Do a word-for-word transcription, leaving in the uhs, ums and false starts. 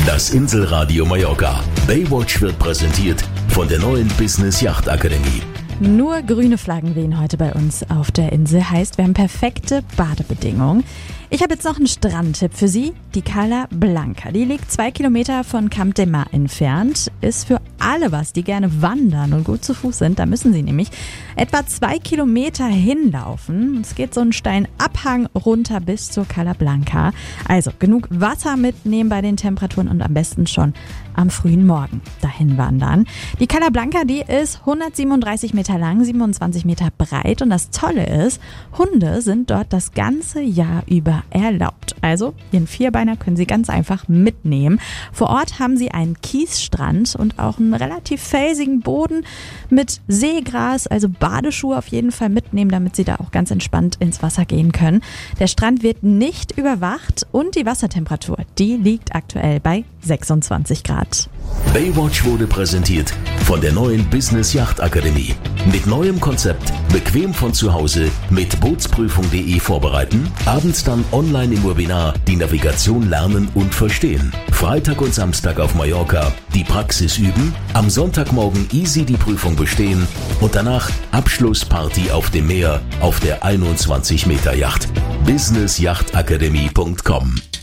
Das Inselradio Mallorca. Baywatch wird präsentiert von der neuen Business Yacht Akademie. Nur grüne Flaggen wehen heute bei uns auf der Insel. Heißt, wir haben perfekte Badebedingungen. Ich habe jetzt noch einen Strandtipp für Sie. Die Cala Blanca. Die liegt zwei Kilometer von Camp de Mar entfernt. Ist für alle was, die gerne wandern und gut zu Fuß sind. Da müssen Sie nämlich etwa zwei Kilometer hinlaufen. Es geht so einen steilen Abhang runter bis zur Cala Blanca. Also genug Wasser mitnehmen bei den Temperaturen und am besten schon am frühen Morgen dahin wandern. Die Cala Blanca, die ist hundertsiebenunddreißig Meter lang, siebenundzwanzig Meter breit. Und das Tolle ist, Hunde sind dort das ganze Jahr über erlaubt. Also Ihren Vierbeiner können Sie ganz einfach mitnehmen. Vor Ort haben Sie einen Kiesstrand und auch einen relativ felsigen Boden mit Seegras, also Badeschuhe auf jeden Fall mitnehmen, damit Sie da auch ganz entspannt ins Wasser gehen können. Der Strand wird nicht überwacht und die Wassertemperatur, die liegt aktuell bei sechsundzwanzig Grad. Baywatch wurde präsentiert von der neuen Business Yacht Akademie. Mit neuem Konzept, bequem von zu Hause, mit Bootsprüfung punkt de vorbereiten, abends dann online im Webinar die Navigation lernen und verstehen. Freitag und Samstag auf Mallorca die Praxis üben, am Sonntagmorgen easy die Prüfung bestehen und danach Abschlussparty auf dem Meer auf der einundzwanzig Meter Yacht. business yacht akademie punkt com